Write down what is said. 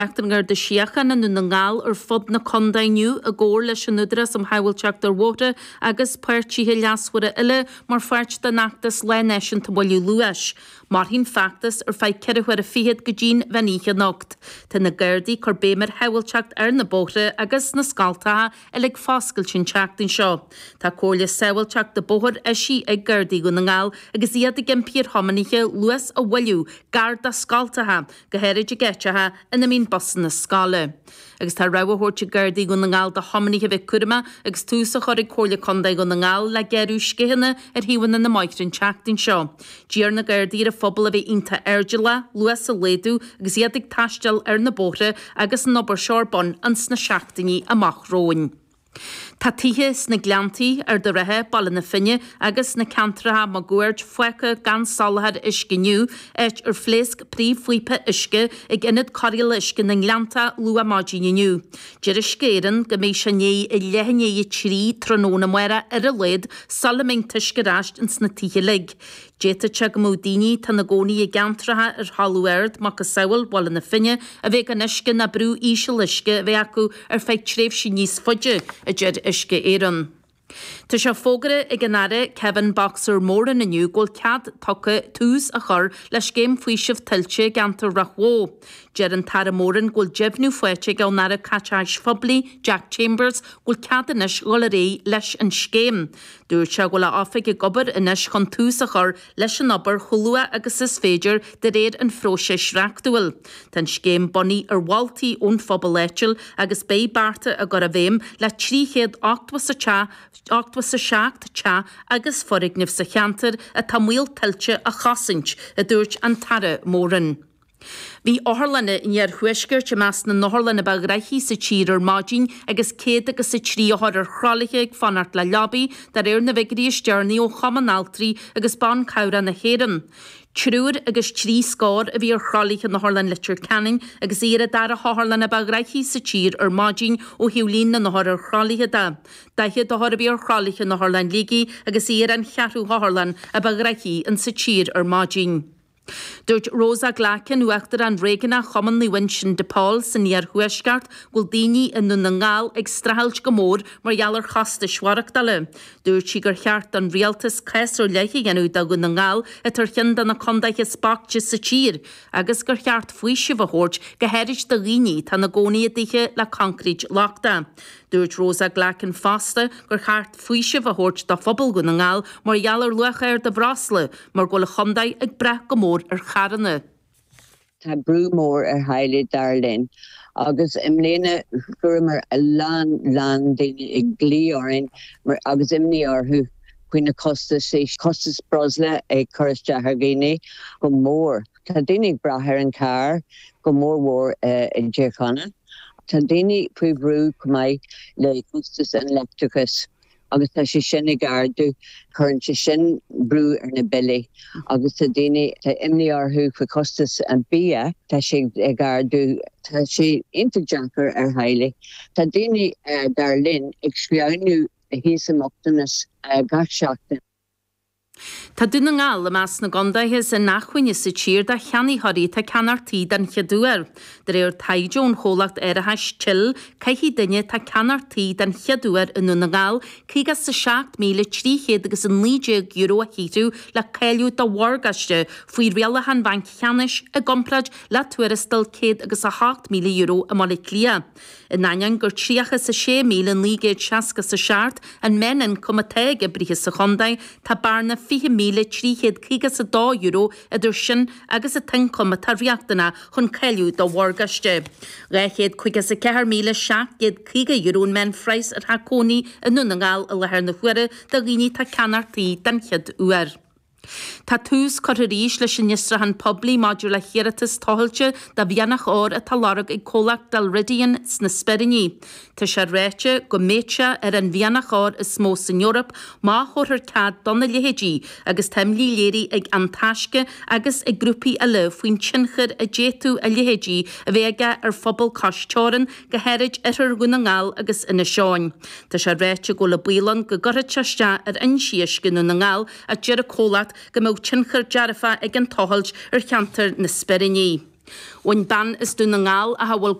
Actangar de siachan an na ngáil ar fod na condainiu a ggóir leis an nudras am hailteach ar wóta agus puirtíthe leasfuire ile mar fairt de nachtas lenéis an tabuliú luas. Mar hín factas ar feid ceirhfuir a fiad go dín bheníche nocht. Tá na gairdí chu bémar hailteach ar na bóta agus na scaltatha ag fáscail sin teachtain seo. Tá cóla saoilteach de bóthir isí ag gairdí go na ngáil agus iad i gimpír homaniche luas a bhfuiliú gar da scaltatha go héirid a geitethe ina mín basan na scala. Agus tá rahairt gairdí go na ngáil de homaniche bheith curma agus túsa choir cóla condaid go na ngáil le geirú scihanna ar hiúna na maithrin teachtain seo. Díar na gairdí a phobal a bheith inta airdeala, luas a léadú agus iad ag taistil ar na bóta agus an obair seorbon ans na seachtainní amach róin. Tá tithe na gleantaí ar de rathe ballan na finne agus na cantratha má gúirt foicha gan salahad isciniu éit ar phléasc príomhfuipe isce ag inad corial isce na gleanta lua máidíniu. Deir iscéan go méid sené i lehanné trí tróna muire ar a léad salaming tuisce ráist ins na tithe lig. Déta te go módaoine tá na gcónaí i gantratha ar hallúaird má go saoil ballan na finne a bheith an isce na brú ísisiil isce bheith acu ar feid tréimh sin níos foide a deir isce éan. Tá se fógara ag an aire Kevin Boxer mór in aniu ggóil cead tucha tús a chur leis céim faoisih tiltte gantar rachhó. Deir an tar mórin ggóil jibhnú foiite gáil nara Catáis Fobli, Jack Chambers ggóil cead inis ggóil a ré leis an scéim. Dúir se ggóil a áfik i gobar inis chun tús a chur leis an obair chulua agus is féidir de réad an fróise sreachtúil. Tá scéim boní ar waltaí ón phobal leitiil agus bé barta a gur a bhéim le 308 sa seacht te agus forignih sa cheantar a tamíl tiltte a chasaint a dúirt an tara mórin. Bhí áthlanna inar thuisceir te meas na náthlanna bag reichí sa tír ar máidín agus céad agus sa trí áthir ar chrálaithe ag fanart le labí dar ar na bheigeí stearnaí ó chamanáltarí agus ban cabhra na héan. Trúr agus trí scór a bhí ar chrálaithe na Harlan Litir Canning agus éad dar a háthlanna bag reichí sa tír ar máidín ó hiúlín na náthir ar chrálaithe da. Daiche dothir a bhí ar chrálaithe na Harlan Ligi agus éad an chearú háthlan a bag reichí an sa tír ar máidín. Dúirt Rosa Glachan uachtar an réganna chomanlí winsin de Paul san níar huisgart ghfuil daoine in na ngáil ag strahailt go mór mar gheallar chasta seoireachtaile. Dúirt si gur cheart an rialtas caisar leiche genú da go na ngáil a tar chinda na condaiche spáte sa tír agus gur cheart fuisi bhthórt go heirid de riní tá na gcónaí a dtithe le concrete lachta. Dúirt Rosa Glachan fasta gur cheart fuisi bhthórt da phobal go na ngáil mar gheallar lucha ar de brasla mar ggóil a chondaid ag breth go mór ar charanna. Tá brú mór ar Haile Darlin agus imléine gurmar a lan daine ag glíorin mar agus imní orthú cuioine costas brosla ag choras deargéine go mór. Tá daine ag brathir an car go mór mór in Dearchanna. Tá daine faoi brú cumáid le costas an electricus. Agus tá sé sin i gardú chun sé sin brú ar na bilí. Agus tá daine tá imní orthú fa costas an bia tá sé i gardú tá sé interjackar ar Haile. Tá daine Darlin ag scrianú a híosamachtanas gach-seachtain. Tá duna ngáil a meas na gondaithe san nachhuine sa tír de cheannaí tá ceanartí den cheadúar. Dar éir taidún cholacht ar a heis til, caihí duine tá ceanartí den cheadúar in na ngáil, cígas sa 7,300 agus an €9 a híú le ceiliú do wargaiste faoi riala han bank cheannis a gompraid le tuaristal céad agus a €8,000 a mála clia. In nain gur tríacha sa 6,960 sa seart an menan cuma teige brithe sa chondaid tá barna €5,300 idir sin agus a tincom a tarriachtainna chun ceiliú do wargaiste. Réchéad chuigas a €4,700 men freis ar hacóní in na ngáil a lethar na huire de riní tá ceanartaí den chead uair. Tá tús choiríis leis sin nistrahan poblí maidir le chéiratas táhailte da bheanach a talarag ag cólach dal ridian sna speriní. Tá sé réite go méite ar an bheanach is smó san Europa má chóthir cad donna lehédí agus temlí léirí ag antáisce agus ag grúpi a le faoin tsinchir a détú a lehédí a bhéige ar phobal caisteoran go heirid ar gona ngáil agus ina seáin. Tá sé réite go le bílan go gorra teiste ar insíiscin na ngáil a dear a cólacht go mó tsinchir dearafa ag an táhailt ar cheantar na speriní. Oin ban is dún na ngáil a hahfuil